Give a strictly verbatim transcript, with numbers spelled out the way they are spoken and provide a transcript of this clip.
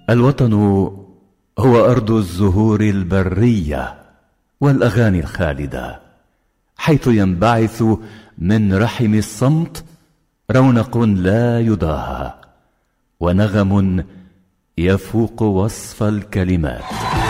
الوطن هو أرض الزهور البرية والأغاني الخالدة، حيث ينبعث من رحم الصمت رونق لا يضاهى ونغم يفوق وصف الكلمات.